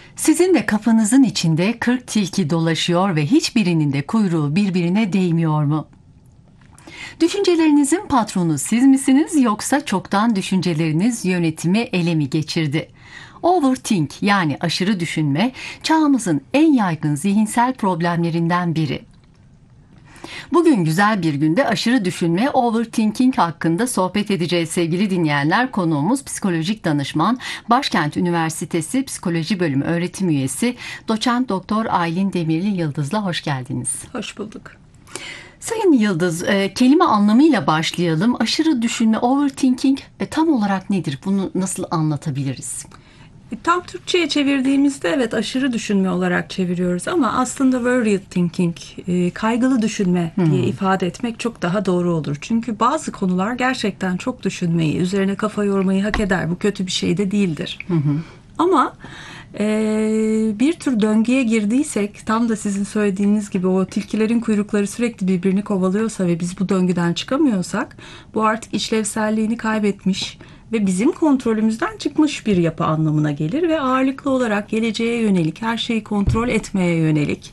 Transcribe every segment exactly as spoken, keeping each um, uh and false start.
Sizin de kafanızın içinde kırk tilki dolaşıyor ve hiçbirinin de kuyruğu birbirine değmiyor mu? Düşüncelerinizin patronu siz misiniz yoksa çoktan düşünceleriniz yönetimi ele mi geçirdi? Overthink yani aşırı düşünme çağımızın en yaygın zihinsel problemlerinden biri. Bugün güzel bir günde aşırı düşünme, overthinking hakkında sohbet edeceğiz sevgili dinleyenler. Konuğumuz psikolojik danışman, Başkent Üniversitesi Psikoloji Bölümü öğretim üyesi Doçent Doktor Aylin Demirli Yıldız'la hoş geldiniz. Hoş bulduk. Sayın Yıldız, e, kelime anlamıyla başlayalım. Aşırı düşünme, overthinking e, tam olarak nedir? Bunu nasıl anlatabiliriz? Tam Türkçe'ye çevirdiğimizde evet aşırı düşünme olarak çeviriyoruz ama aslında worried thinking, kaygılı düşünme diye hmm. ifade etmek çok daha doğru olur. Çünkü bazı konular gerçekten çok düşünmeyi, üzerine kafa yormayı hak eder. Bu kötü bir şey de değildir. Hmm. Ama e, bir tür döngüye girdiysek, tam da sizin söylediğiniz gibi o tilkilerin kuyrukları sürekli birbirini kovalıyorsa ve biz bu döngüden çıkamıyorsak, bu artık işlevselliğini kaybetmiş ve bizim kontrolümüzden çıkmış bir yapı anlamına gelir ve ağırlıklı olarak geleceğe yönelik, her şeyi kontrol etmeye yönelik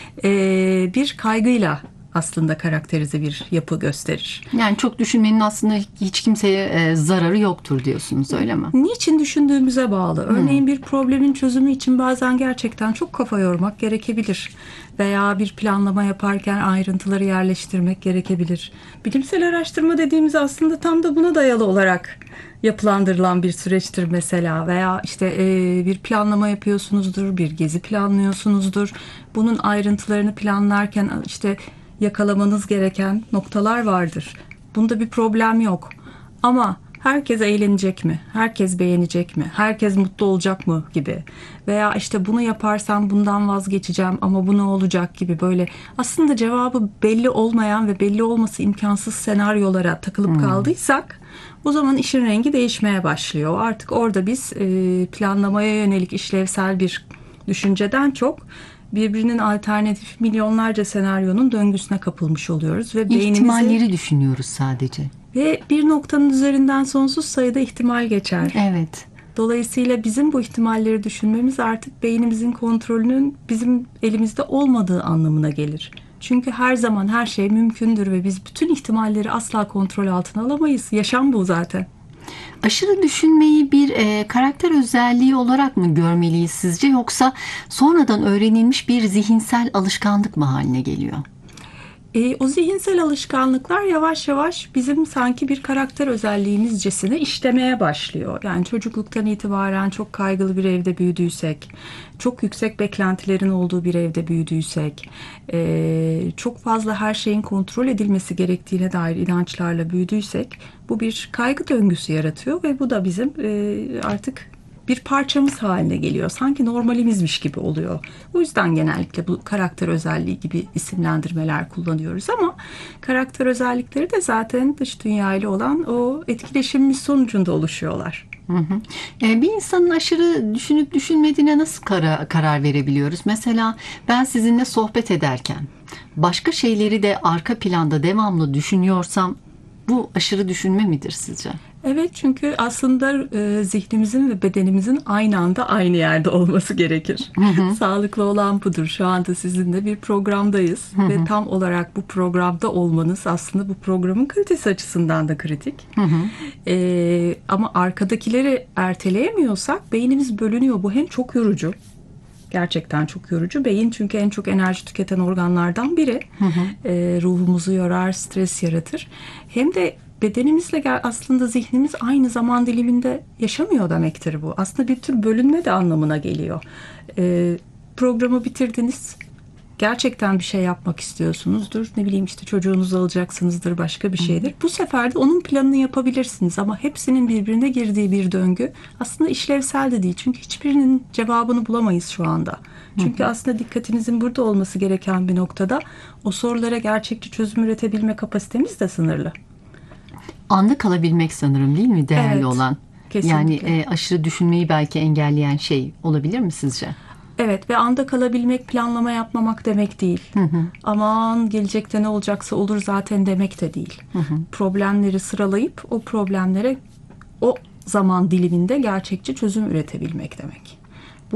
e, bir kaygıyla aslında karakterize bir yapı gösterir. Yani çok düşünmenin aslında hiç kimseye e, zararı yoktur diyorsunuz, öyle mi? Niçin düşündüğümüze bağlı. Örneğin hmm. bir problemin çözümü için bazen gerçekten çok kafa yormak gerekebilir. Veya bir planlama yaparken ayrıntıları yerleştirmek gerekebilir. Bilimsel araştırma dediğimiz aslında tam da buna dayalı olarak yapılandırılan bir süreçtir mesela. Veya işte e, bir planlama yapıyorsunuzdur, bir gezi planlıyorsunuzdur. Bunun ayrıntılarını planlarken işte yakalamanız gereken noktalar vardır. Bunda bir problem yok. Ama herkes eğlenecek mi? Herkes beğenecek mi? Herkes mutlu olacak mı gibi. Veya işte bunu yaparsam bundan vazgeçeceğim ama bu ne olacak gibi böyle aslında cevabı belli olmayan ve belli olması imkansız senaryolara takılıp hmm. kaldıysak o zaman işin rengi değişmeye başlıyor. Artık orada biz e, planlamaya yönelik işlevsel bir düşünceden çok birbirinin alternatif milyonlarca senaryonun döngüsüne kapılmış oluyoruz ve İhtimalleri beynimizi düşünüyoruz sadece. Ve bir noktanın üzerinden sonsuz sayıda ihtimal geçer. Evet. Dolayısıyla bizim bu ihtimalleri düşünmemiz artık beynimizin kontrolünün bizim elimizde olmadığı anlamına gelir. Çünkü her zaman her şey mümkündür ve biz bütün ihtimalleri asla kontrol altına alamayız. Yaşam bu zaten. Aşırı düşünmeyi bir e, karakter özelliği olarak mı görmeliyiz sizce, yoksa sonradan öğrenilmiş bir zihinsel alışkanlık mı haline geliyor? E, o zihinsel alışkanlıklar yavaş yavaş bizim sanki bir karakter özelliğimizcesine işlemeye başlıyor. Yani çocukluktan itibaren çok kaygılı bir evde büyüdüysek, çok yüksek beklentilerin olduğu bir evde büyüdüysek, e, çok fazla her şeyin kontrol edilmesi gerektiğine dair inançlarla büyüdüysek, bu bir kaygı döngüsü yaratıyor ve bu da bizim e, artık bir parçamız haline geliyor. Sanki normalimizmiş gibi oluyor. O yüzden genellikle bu karakter özelliği gibi isimlendirmeler kullanıyoruz ama karakter özellikleri de zaten dış dünyayla olan o etkileşimimiz sonucunda oluşuyorlar. Hı hı. Ee, bir insanın aşırı düşünüp düşünmediğine nasıl kara, karar verebiliyoruz? Mesela ben sizinle sohbet ederken başka şeyleri de arka planda devamlı düşünüyorsam bu aşırı düşünme midir sizce? Evet, çünkü aslında e, zihnimizin ve bedenimizin aynı anda aynı yerde olması gerekir. Hı hı. Sağlıklı olan budur. Şu anda sizinle bir programdayız hı hı. ve tam olarak bu programda olmanız aslında bu programın kalitesi açısından da kritik. Hı hı. E, ama arkadakileri erteleyemiyorsak beynimiz bölünüyor. Bu hem çok yorucu. Gerçekten çok yorucu. Beyin çünkü en çok enerji tüketen organlardan biri. Hı hı. E, ruhumuzu yorar, stres yaratır. Hem de bedenimizle aslında zihnimiz aynı zaman diliminde yaşamıyor demektir bu. Aslında bir tür bölünme de anlamına geliyor. E, programı bitirdiniz. Gerçekten bir şey yapmak istiyorsunuzdur. Ne bileyim işte çocuğunuzu alacaksınızdır, başka bir şeydir. Bu sefer de onun planını yapabilirsiniz ama hepsinin birbirine girdiği bir döngü aslında işlevsel de değil. Çünkü hiçbirinin cevabını bulamayız şu anda. Çünkü aslında dikkatinizin burada olması gereken bir noktada o sorulara gerçekçi çözüm üretebilme kapasitemiz de sınırlı. Anda kalabilmek sanırım, değil mi değerli evet, olan? Kesinlikle. Yani e, aşırı düşünmeyi belki engelleyen şey olabilir mi sizce? Evet ve anda kalabilmek planlama yapmamak demek değil. Hı hı. Aman gelecekte ne olacaksa olur zaten demek de değil. Hı hı. Problemleri sıralayıp o problemlere o zaman diliminde gerçekçi çözüm üretebilmek demek.